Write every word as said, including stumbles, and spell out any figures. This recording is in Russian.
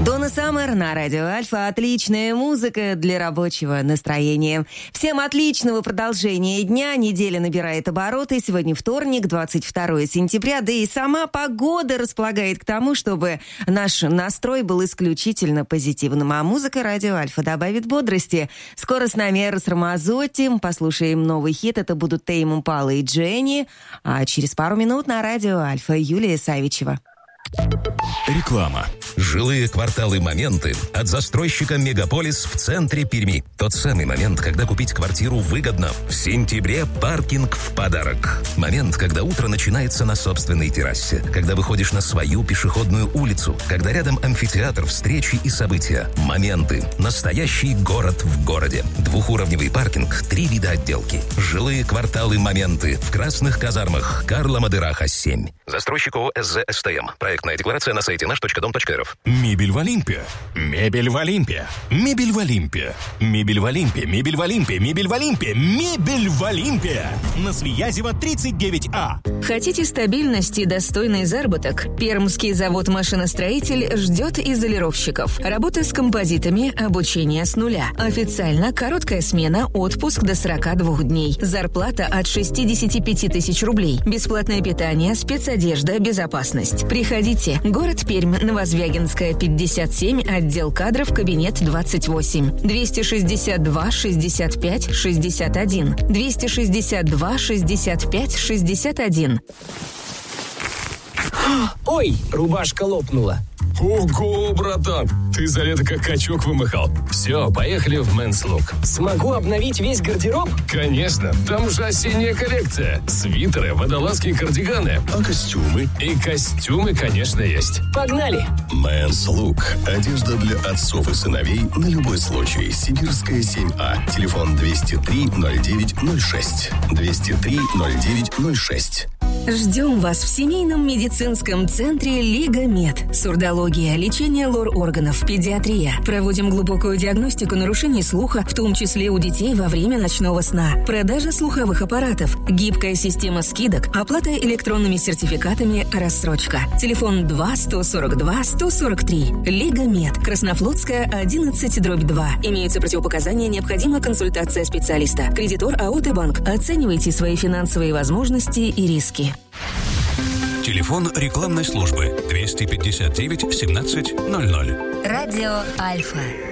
Донна Саммер на радио Альфа. Отличная музыка для рабочего настроения. Всем отличного продолжения дня. Неделя набирает обороты. Сегодня вторник, двадцать второе сентября. Да и сама погода располагает к тому, чтобы наш настрой был исключительно позитивным. А музыка радио Альфа добавит бодрости. Скоро с нами Эрос Рамазотти. Послушаем новый хит. Это будут Тейм Импала и Дженни. А через пару минут на радио Альфа Юлия Савичева. Реклама. Жилые кварталы «Моменты» от застройщика «Мегаполис» в центре Перми. Тот самый момент, когда купить квартиру выгодно. В сентябре паркинг в подарок. Момент, когда утро начинается на собственной террасе. Когда выходишь на свою пешеходную улицу. Когда рядом амфитеатр, встречи и события. «Моменты». Настоящий город в городе. Двухуровневый паркинг, три вида отделки. Жилые кварталы «Моменты» в Красных казармах. Карла Мадераха, семь. Застройщик ООО СЗ-СТМ. Проектная декларация на сайте наш точка дом точка эр эф. Мебель в Олимпе. Мебель в Олимпе. Мебель в Олимпе. Мебель в Олимпе. Мебель в Олимпе. Мебель в Олимпе. Мебель в Олимпе. На Свиязева тридцать девять А. Хотите стабильности и достойный заработок? Пермский завод-машиностроитель ждет изолировщиков. Работа с композитами, обучение с нуля. Официально короткая смена, отпуск до сорок два дней. Зарплата от шестьдесят пять тысяч рублей. Бесплатное питание, спецодежда, безопасность. Приходите. Город Пермь, Новозвягинская, пятьдесят семь, отдел кадров, кабинет двадцать восемь. двести шестьдесят два шестьдесят пять шестьдесят один. двести шестьдесят два шестьдесят пять шестьдесят один. Ой, рубашка лопнула. Ого, братан, ты за лето как качок вымахал. Все, поехали в Men's Look. Смогу обновить весь гардероб? Конечно, там же осенняя коллекция. Свитеры, водолазки и кардиганы. А костюмы? И костюмы, конечно, есть. Погнали! Men's Look. Одежда для отцов и сыновей на любой случай. Сибирская, семь А. Телефон двести три ноль девять ноль шесть. двести три ноль девять ноль шесть. Ждем вас в семейном медицинском центре Лига Мед. Сурдология, лечение лор-органов, педиатрия. Проводим глубокую диагностику нарушений слуха, в том числе у детей во время ночного сна. Продажа слуховых аппаратов, гибкая система скидок, оплата электронными сертификатами, рассрочка. Телефон два сто сорок два сто сорок три. Лига Мед. Краснофлотская, одиннадцать дробь два. Имеются противопоказания, необходима консультация специалиста. Кредитор АО «Т-банк». Оценивайте свои финансовые возможности и риски. Телефон рекламной службы двести пятьдесят девять семнадцать ноль ноль. Радио Альфа.